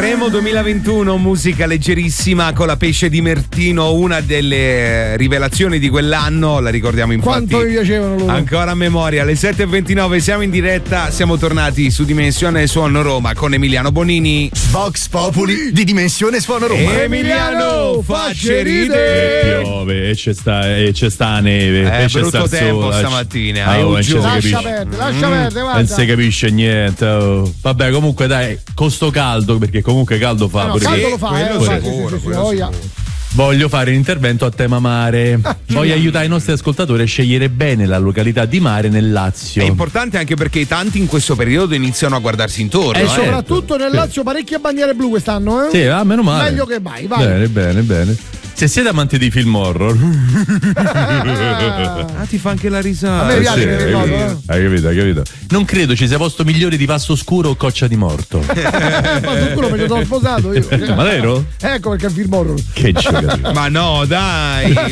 Sanremo 2021, musica leggerissima con la Pesce di Mertino, una delle rivelazioni di quell'anno, la ricordiamo infatti. Quanto mi piacevano loro. Ancora a memoria, alle 7:29 siamo in diretta, siamo tornati su Dimensione Suono Roma con Emiliano Bonini. Vox Populi di Dimensione Suono Roma. Emiliano, facce ridere. Piove e c'è sta neve. E c'è brutto sta tempo sole. stamattina. Lascia perdere, guarda. Non si capisce niente. Oh. Vabbè, comunque dai, con sto caldo, perché comunque caldo fa. No, caldo lo fa, quello sì, sicuro, sì, quello voglia. sicuro. Voglio fare un intervento a tema mare. Voglio aiutare i nostri ascoltatori a scegliere bene la località di mare nel Lazio. È importante anche perché tanti in questo periodo iniziano a guardarsi intorno. E soprattutto nel Lazio parecchie bandiere blu quest'anno, eh? Sì, meno male. Meglio che vai. Bene. Se siete amanti di film horror, ti fa anche la risata. A me piace sì, hai capito. Non credo ci sia posto migliore di Passo Scuro o Coccia di Morto. Passo Scuro me lo sono sposato io. Ma vero? Ecco perché è il film horror. Che giocato. Ma no, dai.